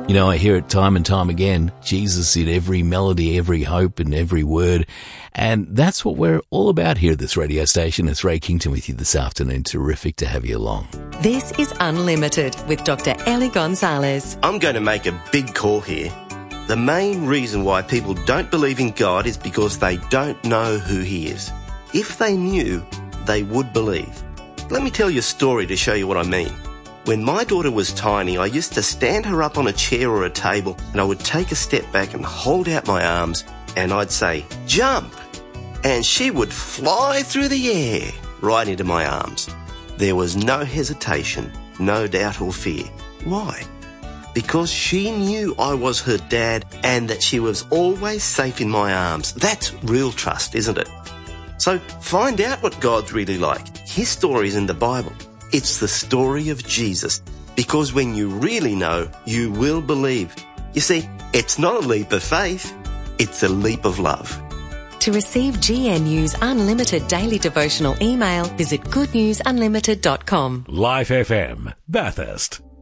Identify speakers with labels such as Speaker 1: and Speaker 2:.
Speaker 1: You know, I hear it time and time again. Jesus in every melody, every hope and every word. And that's what we're all about here at this radio station. It's Ray Kington with you this afternoon. Terrific to have you along.
Speaker 2: This is Unlimited with Dr. Ellie Gonzalez.
Speaker 3: I'm going to make a big call here. The main reason why people don't believe in God is because they don't know who He is. If they knew, they would believe. Let me tell you a story to show you what I mean. When my daughter was tiny, I used to stand her up on a chair or a table and I would take a step back and hold out my arms and I'd say, "Jump!" And she would fly through the air right into my arms. There was no hesitation, no doubt or fear. Why? Because she knew I was her dad and that she was always safe in my arms. That's real trust, isn't it? So find out what God's really like. His story's in the Bible. It's the story of Jesus. Because when you really know, you will believe. You see, it's not a leap of faith, it's a leap of love.
Speaker 2: To receive GNU's Unlimited Daily Devotional email, visit goodnewsunlimited.com.
Speaker 4: Life FM, Bathurst.